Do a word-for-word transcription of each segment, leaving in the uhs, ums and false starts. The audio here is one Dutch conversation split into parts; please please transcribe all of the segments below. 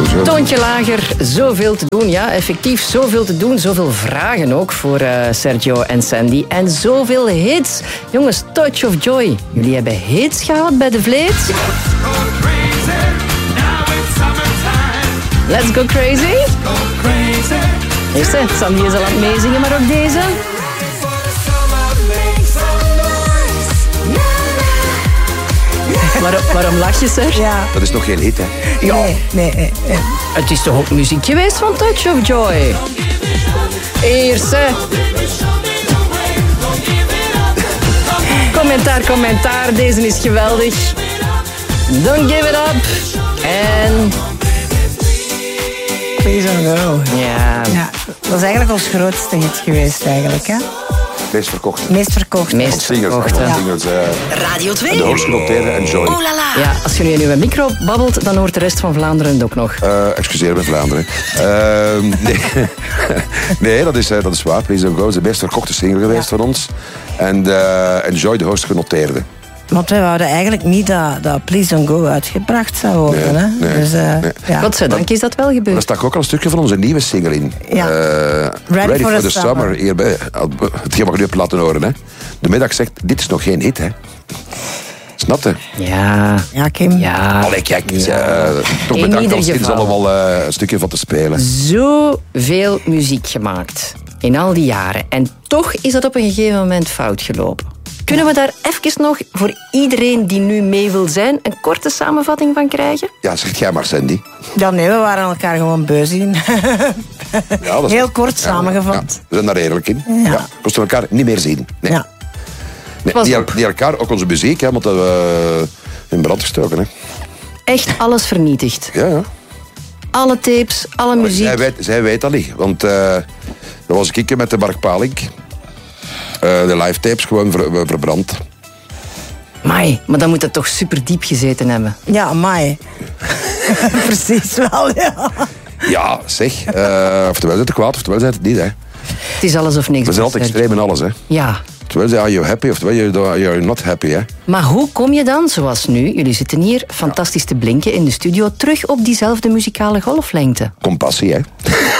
Toontje lager, zoveel te doen. Ja, effectief zoveel te doen. Zoveel vragen ook voor uh, Sergio en Sandy. En zoveel hits. Jongens, Touch of Joy. Jullie hebben hits gehad bij de Vleet. Let's go crazy. Eerste, Sandy is al aan het meezingen, maar ook deze. Waarom, waarom lach je, Serge? Ja. Dat is nog geen hit, hè? Ja. Nee, nee, nee. Het is toch ook muziek geweest van Touch of Joy? Eerste. Commentaar, commentaar. Deze is geweldig. Don't give it up. En... Please don't go. Ja. ja. Dat is eigenlijk ons grootste hit geweest, eigenlijk, hè? Meest verkocht. Meest verkocht. Meest verkocht, ja. Singers, uh, Radio twee. En de hoogst genoteerde Enjoy. Oh la la. Ja, als je nu in uw micro babbelt, dan hoort de rest van Vlaanderen het ook nog. Uh, excuseer me, Vlaanderen. Uh, nee. nee, dat is, uh, dat is waar. Please Don't Go is de best verkochte single geweest ja. van ons. En uh, Enjoy de hoogst genoteerde. Want wij wouden eigenlijk niet dat, dat Please Don't Go uitgebracht zou worden. Nee, hè? nee, dus, uh, nee. ja. Godzijdank is dat wel gebeurd. Daar stak ook al een stukje van onze nieuwe single in. Ja. Uh, Ready, Ready for, for the, the Summer. summer. Hierbij, hetgeen wat je nu hebt laten horen. Hè. De middag zegt, dit is nog geen hit. Hè. Snap je? Ja. Ja, Kim. Ja. Allee, kijk. Ja. Uh, toch in bedankt als ieder er allemaal uh, een stukje van te spelen. Zoveel muziek gemaakt. In al die jaren. En toch is dat op een gegeven moment fout gelopen. Kunnen we daar even nog, voor iedereen die nu mee wil zijn, een korte samenvatting van krijgen? Ja, zeg jij maar, Sandy. Ja, nee, we waren elkaar gewoon beu zien. Ja, dat Heel is, kort ja, samengevat. Ja, we zijn daar eerlijk in. Ja. Ja, we moesten elkaar niet meer zien. Nee. Ja. Nee, die, die elkaar, ook onze muziek, hè, want dat we in brand gestoken. Hè. Echt alles vernietigd. Ja, ja. Alle tapes, alle muziek. Zij weet, zij weet dat niet, want uh, dat was ik met de Mark Palink. Uh, de live tapes gewoon ver, verbrand. Mai, maar dan moet dat toch super diep gezeten hebben. Ja, amai. Precies wel, ja. Ja, zeg. Uh, oftewel zit het kwaad, oftewel zit het niet. Hè. Het is alles of niks. We zijn altijd extreem in alles. Hè. Ja. Oftewel zijn are you happy, oftewel you're not happy. Hè. Maar hoe kom je dan, zoals nu, jullie zitten hier fantastisch te blinken in de studio, terug op diezelfde muzikale golflengte? Compassie, hè.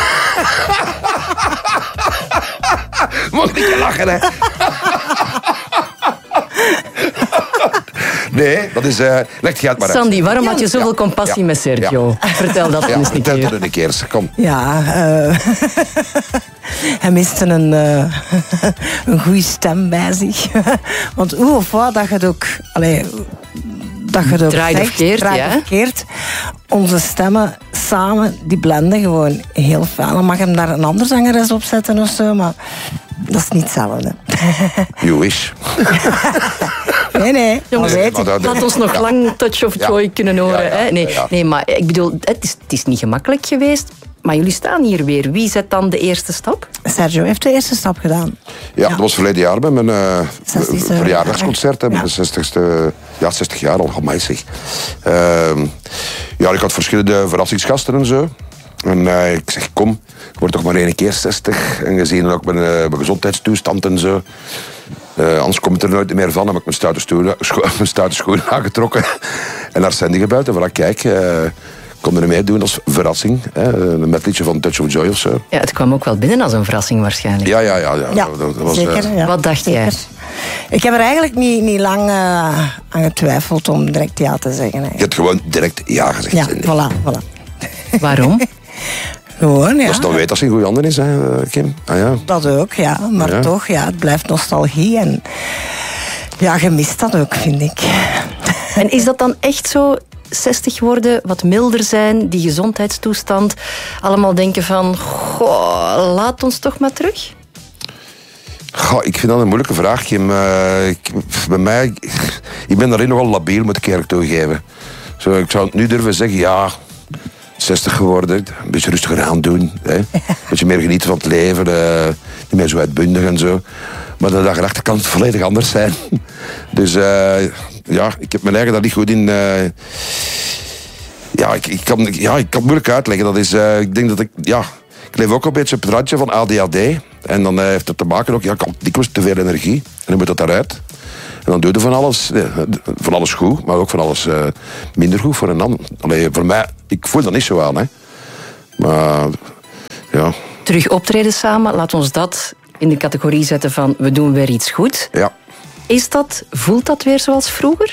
Mocht niet lachen, hè. Nee, dat is... Uh, leg je het maar uit. Sandy, waarom had je zoveel ja. compassie ja. met Sergio? Ja. Vertel dat ja, eens een keer. Vertel het een keer, kom. Ja, uh, hij miste een, uh, een goede stem bij zich. Want hoe of wat, dat je het ook... Allee, dat je het ook draait of keert, draait ja. of keert. Onze stemmen samen, die blenden gewoon heel fijn. Dan mag hem daar een ander zangeres op zetten of zo, maar dat is niet hetzelfde. You wish. Nee, nee. Jongens, weet ik. had ons nog ja. lang Touch of Joy ja. kunnen horen. Ja, ja, hè? Nee, ja. nee, maar ik bedoel, het is, het is niet gemakkelijk geweest. Maar jullie staan hier weer. Wie zet dan de eerste stap? Sergio heeft de eerste stap gedaan. Ja, ja. dat was verleden jaar bij mijn uh, verjaardagsconcert. Mijn ja. zestigste, ja, zestig jaar al, amai zeg. Uh, ja, ik had verschillende verrassingsgasten en zo. En uh, ik zeg, kom, ik word toch maar één keer zestig. En gezien ook mijn, uh, mijn gezondheidstoestand en zo. Uh, anders komt het er nooit meer van. Dan heb ik mijn stoute, stoel, scho- mijn stoute schoenen aangetrokken. En naar Sandy gebeld. En voilà, kijk, uh, kom er mee doen als verrassing. Hè, een medliedje van Touch of Joy of zo. Ja, het kwam ook wel binnen als een verrassing waarschijnlijk. Ja, ja, ja. ja, ja dat, dat was, zeker. Uh, ja. Wat dacht zeker. jij? Ik heb er eigenlijk niet, niet lang uh, aan getwijfeld om direct ja te zeggen. Eigenlijk. Je hebt gewoon direct ja gezegd, Ja, Sandy. voilà, voilà. Waarom? Gewoon, ja. Dat is dan weet als je een goede handen is, hè, Kim. Ah, ja. Dat ook, ja. Maar ja. toch, ja, het blijft nostalgie. En ja, je mist dat ook, vind ik. En is dat dan echt zo, zestig worden, wat milder zijn, die gezondheidstoestand, allemaal denken van, goh, laat ons toch maar terug? Goh, ik vind dat een moeilijke vraag, Kim. Uh, ik, bij mij, ik ben daarin nogal labiel, moet ik eerlijk toegeven. Zo, ik zou het nu durven zeggen, ja, zestig geworden, een beetje rustiger aan doen. Hè? Een beetje meer genieten van het leven, uh, niet meer zo uitbundig en zo. Maar de dag erachter kan het volledig anders zijn. Dus uh, ja, ik heb mijn eigen daar niet goed in. Uh, ja, ik, ik, kan, ja, ik kan het moeilijk uitleggen. Dat is, uh, ik denk dat ik, ja, ik leef ook een beetje op het randje van A D H D. En dan uh, heeft het te maken ook, ja, ik heb dikwijls te veel energie. En dan moet dat daaruit. En dan doe je van alles, ja, van alles goed, maar ook van alles uh, minder goed voor een ander. Allee, voor mij, ik voel dat niet zo aan, hè. Maar ja. Terug optreden samen, laat ons dat in de categorie zetten van we doen weer iets goed. Ja. Is dat, voelt dat weer zoals vroeger?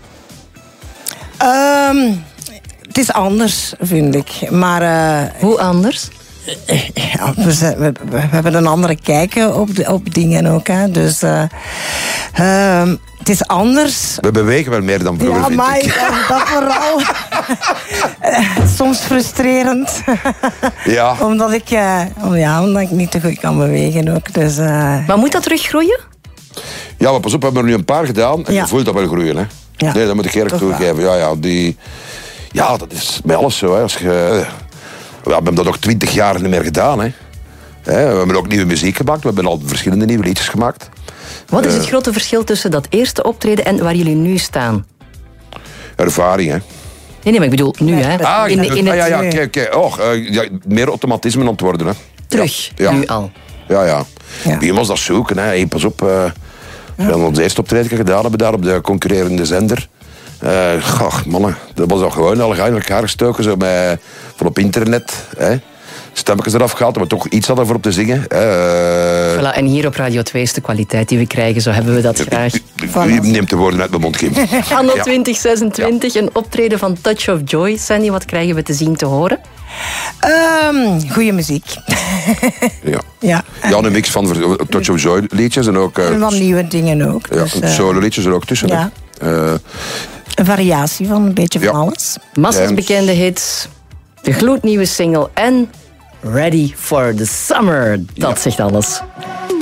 Um, het is anders, vind ik. Maar, uh, Hoe anders? Ja, we, zijn, we, we hebben een andere kijk op, de, op dingen ook. Hè. Dus uh, uh, het is anders. We bewegen wel meer dan vroeger, ja, vind maar ik. Dat, dat vooral. Soms frustrerend. Ja. omdat, ik, uh, ja, omdat ik niet te goed kan bewegen ook. Dus, uh, Maar moet dat teruggroeien? Ja, maar pas op, we hebben er nu een paar gedaan en Ja. je voelt dat wel groeien. Hè? Ja. Nee, dat moet ik eerlijk Toch wel. toegeven. Ja, ja, die, ja, dat is bij alles zo. Hè. Als je, we hebben dat ook twintig jaar niet meer gedaan. Hè. Hè, we hebben ook nieuwe muziek gemaakt. We hebben al verschillende nieuwe liedjes gemaakt. Wat is het Uh, grote verschil tussen dat eerste optreden en waar jullie nu staan? Ervaring, hè. Nee, nee, maar ik bedoel nu, hè. Ah, in, in, in ah, ja, het ja, oké, oké. Oh, uh, ja, meer automatisme aan het worden, hè. terug, Ja, ja. nu al. Ja, ja. Ja. Wie was dat zoeken, hè. Hey, pas op. Uh, we hebben ons eerste optreden gedaan hebben daar op de concurrerende zender. Uh, goh, mannen, dat was al gewoon al in elkaar gestoken, zo met, van op internet. Hè. Stemmetjes eraf gehaald, dat we toch iets hadden voor op te zingen. Uh, Voilà, en hier op Radio twee is de kwaliteit die we krijgen, zo hebben we dat graag. Je neemt de woorden uit mijn mond, Kim. Anno Ja. twintig zesentwintig, een optreden van Touch of Joy. Sandy, wat krijgen we te zien, te horen? um, goeie muziek. Ja. ja. Ja, een mix van Touch of Joy liedjes en ook... Uh, En van nieuwe dingen ook. ja, Dus, uh, solo liedjes er ook tussen. ja. Uh, een variatie van een beetje van Ja. alles. Massas Ja. bekende hits, de gloednieuwe single en Ready for the Summer. Dat Ja. zegt alles.